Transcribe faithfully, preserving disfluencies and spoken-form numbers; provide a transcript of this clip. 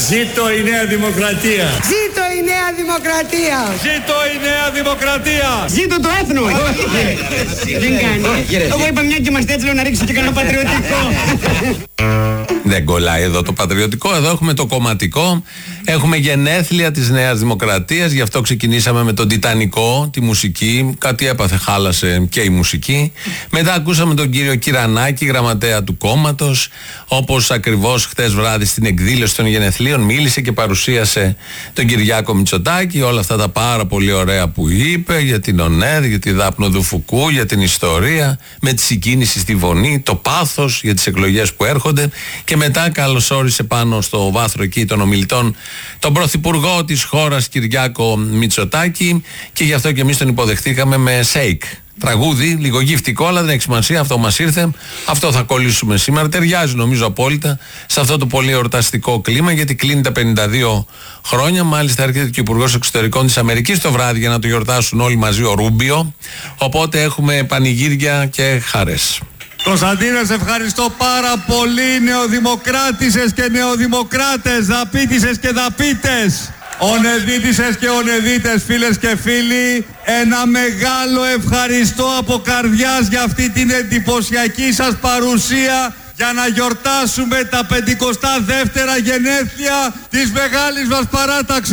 Ζήτω η Νέα Δημοκρατία. Ζήτω η Νέα Δημοκρατία. Ζήτω η Νέα Δημοκρατία. Ζήτω το έθνο. Δεν κάνει. Εγώ είπα μια και είμαστε έτσι, λέω να ρίξω και κανένα πατριωτικό. Δεν κολλάει εδώ το πατριωτικό, εδώ έχουμε το κομματικό. Έχουμε γενέθλια της Νέας Δημοκρατίας, γι' αυτό ξεκινήσαμε με τον Τιτανικό, τη μουσική. Κάτι έπαθε, χάλασε και η μουσική. Μετά ακούσαμε τον κύριο Κυρανάκη, γραμματέα του κόμματος, όπως ακριβώς χτες βράδυ στην εκδήλωση των γενεθλίων μίλησε και παρουσίασε τον Κυριάκο Μητσοτάκη, όλα αυτά τα πάρα πολύ ωραία που είπε για την ΟΝΕΔ, για τη Δάπνο του Φουκού, για την ιστορία, με τη συγκίνηση στη Βονή, το πάθος για τις εκλογές που έρχονται. Και μετά καλωσόρισε πάνω στο βάθρο εκεί των ομιλητών τον πρωθυπουργό της χώρας Κυριάκο Μητσοτάκη, και γι' αυτό και εμείς τον υποδεχτήκαμε με σέικ. Τραγούδι, λίγο γυφτικό, αλλά δεν έχει σημασία, αυτό μας ήρθε. Αυτό θα κολλήσουμε σήμερα. Ταιριάζει νομίζω απόλυτα σε αυτό το πολύ εορταστικό κλίμα, γιατί κλείνει τα πενήντα δύο χρόνια. Μάλιστα έρχεται και ο Υπουργός Εξωτερικών της Αμερικής το βράδυ για να το γιορτάσουν όλοι μαζί, ο Ρούμπιο. Οπότε έχουμε πανηγύρια και χαρές. Κωνσταντίνε, σε ευχαριστώ πάρα πολύ. Νεοδημοκράτησες και νεοδημοκράτες, δαπίτησες και δαπίτες, ονεδίτησες και ονεδίτες, φίλες και φίλοι, ένα μεγάλο ευχαριστώ από καρδιάς για αυτή την εντυπωσιακή σας παρουσία, για να γιορτάσουμε τα πενηκοστά δεύτερα γενέθλια της μεγάλης μας παράταξης.